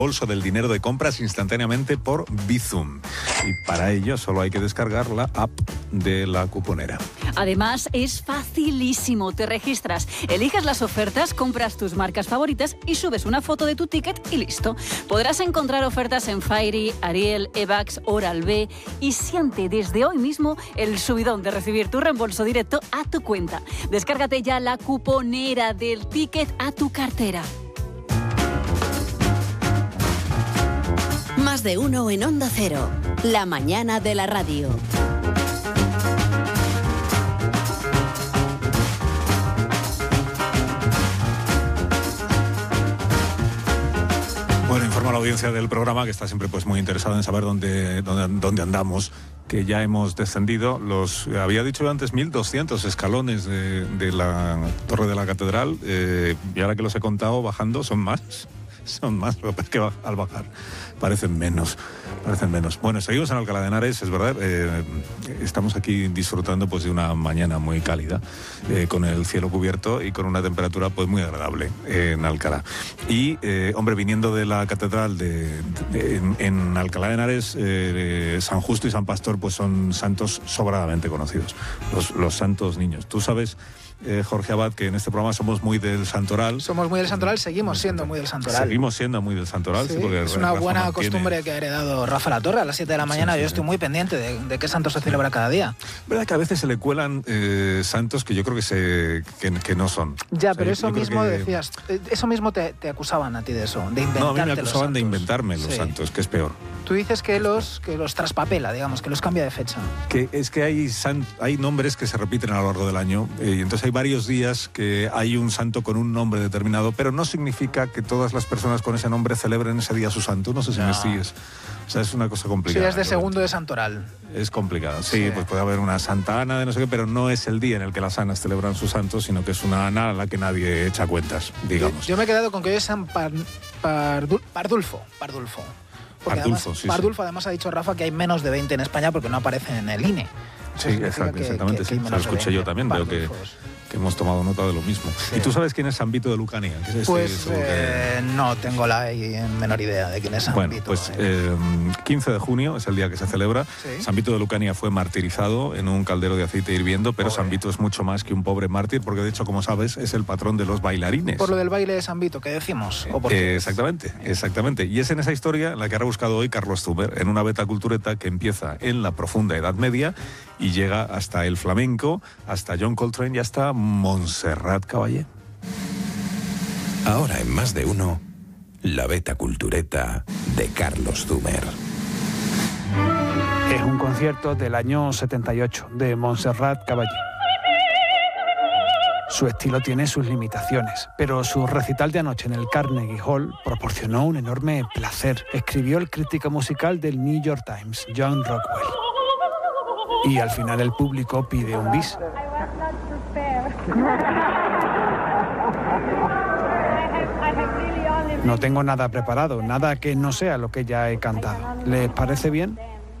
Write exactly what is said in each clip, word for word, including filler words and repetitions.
bolso del dinero de compras instantáneamente por Bizum. Y para ello solo hay que descargar la app de la cuponera. Además, es facilísimo. Te registras, eliges las ofertas, compras tus marcas favoritas y subes una foto de tu ticket y listo. Podrás encontrar ofertas en Fairy, Ariel, Evax, Oral-B y siente desde hoy mismo el subidón de recibir tu reembolso directo a tu cuenta. Descárgate ya la cuponera del ticket a tu cartera. Más de uno en Onda Cero. La mañana de la radio. Bueno, informo a la audiencia del programa que está siempre pues muy interesada en saber dónde, dónde, dónde andamos, que ya hemos descendido los, había dicho antes, mil doscientos escalones de, de la Torre de la Catedral, eh, y ahora que los he contado bajando son más. Son más, lo que pasa es que al bajar parecen menos, parecen menos. Bueno, seguimos en Alcalá de Henares, es verdad, eh, estamos aquí disfrutando pues de una mañana muy cálida, eh, con el cielo cubierto y con una temperatura pues muy agradable eh, en Alcalá. Y, eh, hombre, viniendo de la catedral de, de, en, en Alcalá de Henares, eh, San Justo y San Pastor pues son santos sobradamente conocidos, los, los santos niños. Tú sabes, Eh, Jorge Abad, que en este programa somos muy del Santoral. Somos muy del Santoral, seguimos siendo muy del Santoral. Seguimos siendo muy del Santoral, sí, sí, porque es una Rafa buena mantiene... costumbre que ha heredado Rafa La Torre a las siete de la mañana. Sí, sí, yo estoy muy pendiente de, de qué santo se celebra cada día. Verdad que a veces se le cuelan eh, santos que yo creo que se que, que no son. Ya, o sea, pero eso mismo que... decías, eso mismo te, te acusaban a ti de eso, de inventarte. No, a mí me acusaban de inventarme los sí. santos, que es peor. Tú dices que los, que los traspapela, digamos, que los cambia de fecha. Que es que hay, san, hay nombres que se repiten a lo largo del año, eh, y entonces hay varios días que hay un santo con un nombre determinado, pero no significa que todas las personas con ese nombre celebren ese día su santo. No sé si no. me sigues. O sea, es una cosa complicada. Sí, es de segundo de Santoral. Es complicado. Sí, sí, pues puede haber una Santa Ana de no sé qué, pero no es el día en el que las Anas celebran su santo, sino que es una Ana a la que nadie echa cuentas, digamos. Yo, yo me he quedado con que hoy es San Par, Pardul, Pardulfo. Pardulfo. Pardulfo, además, sí, Pardulfo, sí. además ha dicho Rafa que hay menos de veinte en España porque no aparecen en el I N E. Sí, exacto, que, exactamente, que, que sí. Lo escuché yo también, veo que, que hemos tomado nota de lo mismo. Sí. ¿Y tú sabes quién es San Vito de Lucania? ¿Qué es pues este, eh, que... no tengo la menor idea de quién es San bueno, Vito. Pues eh, quince de junio es el día que se celebra. ¿Sí? San Vito de Lucania fue martirizado en un caldero de aceite hirviendo, pero pobre. San Vito es mucho más que un pobre mártir, porque de hecho, como sabes, es el patrón de los bailarines. Por lo del baile de San Vito, que decimos. ¿O por eh, exactamente, exactamente. Y es en esa historia en la que ha rebuscado hoy Carlos Zumer, en una beta cultureta que empieza en la profunda Edad Media y llega hasta el flamenco, hasta John Coltrane y hasta Montserrat Caballé. Ahora en Más de Uno, la beta cultureta de Carlos Zumer. Es un concierto del año setenta y ocho de Montserrat Caballé. Su estilo tiene sus limitaciones, pero su recital de anoche en el Carnegie Hall proporcionó un enorme placer, escribió el crítico musical del New York Times, John Rockwell. Y al final el público pide un bis. No tengo nada preparado, nada que no sea lo que ya he cantado. ¿Les parece bien?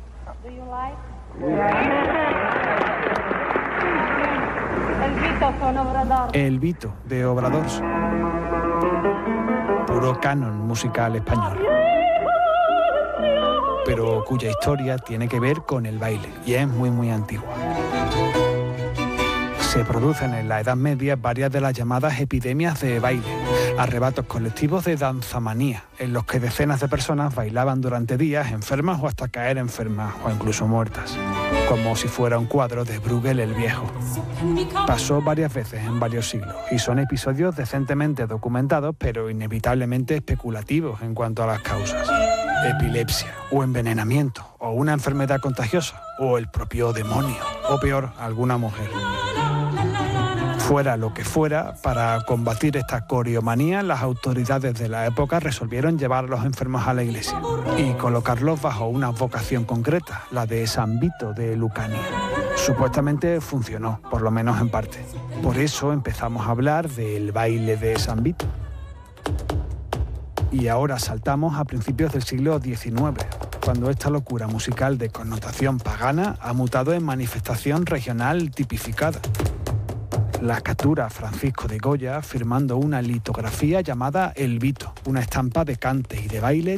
El Vito de Obradors. Puro canon musical español, pero cuya historia tiene que ver con el baile y es muy muy antigua. Se producen en la Edad Media varias de las llamadas epidemias de baile, arrebatos colectivos de danzamanía, en los que decenas de personas bailaban durante días enfermas o hasta caer enfermas o incluso muertas, como si fuera un cuadro de Bruegel el Viejo. Pasó varias veces en varios siglos y son episodios decentemente documentados, pero inevitablemente especulativos en cuanto a las causas. Epilepsia, o envenenamiento, o una enfermedad contagiosa, o el propio demonio, o peor, alguna mujer. Fuera lo que fuera, para combatir esta coriomanía, las autoridades de la época resolvieron llevar a los enfermos a la iglesia y colocarlos bajo una vocación concreta, la de San Vito de Lucania. Supuestamente funcionó, por lo menos en parte. Por eso empezamos a hablar del baile de San Vito. Y ahora saltamos a principios del siglo diecinueve, cuando esta locura musical de connotación pagana ha mutado en manifestación regional tipificada. La captura Francisco de Goya firmando una litografía llamada El Vito, una estampa de cante y de baile